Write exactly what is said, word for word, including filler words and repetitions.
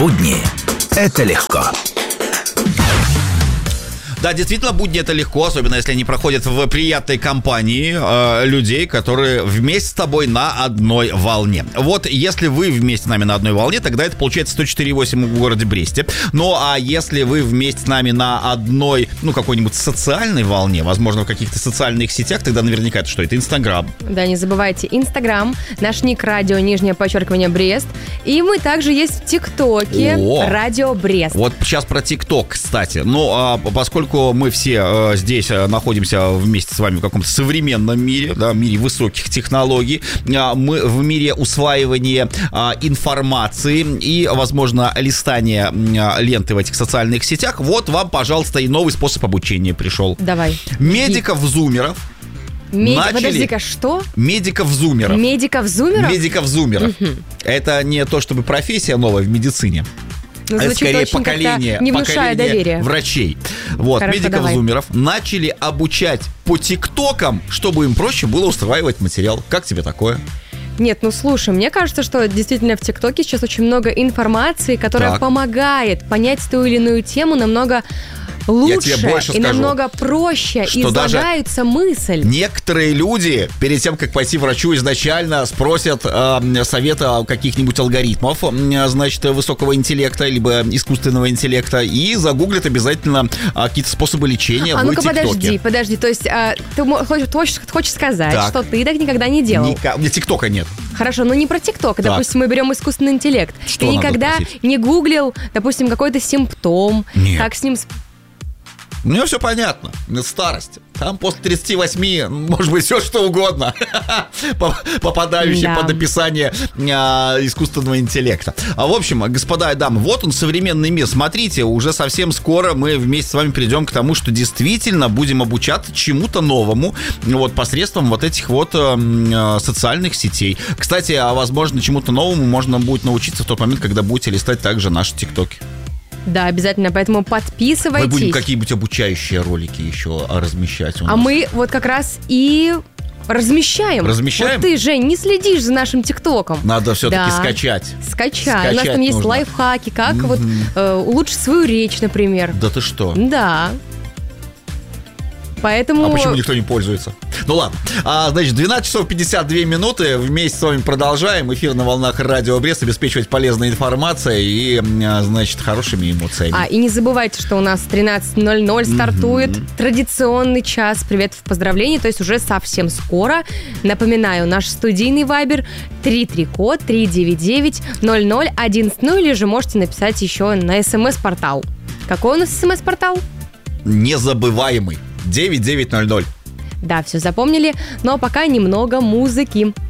Будни – это легко. Да, действительно, будни это легко, особенно если они проходят в приятной компании э, людей, которые вместе с тобой на одной волне. Вот если вы вместе с нами на одной волне, тогда это получается сто четыре и восемь в городе Бресте. Ну а если вы вместе с нами на одной, ну какой-нибудь социальной волне, возможно, в каких-то социальных сетях, тогда наверняка это что? Это Инстаграм. Да, не забывайте Инстаграм, наш ник радио, нижнее подчеркивание, Брест. И мы также есть в ТикТоке, Радио Брест. Вот сейчас про ТикТок, кстати. Ну, а поскольку мы все э, здесь э, находимся вместе с вами в каком-то современном мире, да, мире высоких технологий, э, мы в мире усваивания э, информации и, возможно, листания э, ленты в этих социальных сетях, вот вам, пожалуйста, и новый способ обучения пришел. Давай. Медиков-зумеров. Мед... Начали... Подожди-ка, что? Медиков-зумеров. Медиков-зумеров? Медиков-зумеров. Угу. Это не то чтобы профессия новая в медицине. Ну, это скорее поколение, не внушая поколение доверия. Врачей. Вот, медиков-зумеров начали обучать по ТикТокам, чтобы им проще было усваивать материал. Как тебе такое? Нет, ну слушай, мне кажется, что действительно в ТикТоке сейчас очень много информации, которая так. помогает понять ту или иную тему намного лучше и скажу, намного проще излагается мысль. Некоторые люди перед тем, как пойти к врачу, изначально спросят э, совета каких-нибудь алгоритмов, э, значит, высокого интеллекта, либо искусственного интеллекта, и загуглят обязательно э, какие-то способы лечения а в ну-ка, ТикТоке. подожди, подожди, то есть э, ты хочешь, хочешь, хочешь сказать, так. что ты так никогда не делал? Ника... У меня ТикТока нет. Хорошо, но не про ТикТок. Допустим, мы берем искусственный интеллект. Что ты никогда не гуглил, допустим, какой-то симптом, нет. как с ним... У меня все понятно. Старость. Там после тридцати восьми может быть все что угодно, попадающее да. под описание а, искусственного интеллекта. А в общем, господа и дамы, вот он современный мир. Смотрите, уже совсем скоро мы вместе с вами придем к тому, что действительно будем обучаться чему-то новому вот посредством вот этих вот а, социальных сетей. Кстати, а возможно, чему-то новому можно будет научиться в тот момент, когда будете листать также наши ТикТоки. Да, обязательно, поэтому подписывайтесь. Мы будем какие-нибудь обучающие ролики еще размещать у нас. А мы вот как раз и размещаем. Размещаем? Вот ты, Жень, не следишь за нашим ТикТоком. Надо все-таки да. скачать. Скачать. Скачать. У нас там есть нужно. лайфхаки, как mm-hmm. вот э, улучшить свою речь, например. Да ты что? Да. Поэтому... А почему никто не пользуется? Ну ладно. А, значит, двенадцать часов пятьдесят две минуты. Вместе с вами продолжаем. Эфир на волнах Радио Брест. Обеспечивать полезной информацией и, значит, хорошими эмоциями. А, и не забывайте, что у нас в тринадцать ноль ноль стартует mm-hmm. традиционный час приветов и поздравлений. То есть уже совсем скоро. Напоминаю, наш студийный вайбер три три код три девять девять ноль ноль одиннадцать. Ну или же можете написать еще на смс-портал. Какой у нас смс-портал? Незабываемый. девять девять ноль ноль. Да, все запомнили, но пока немного музыки.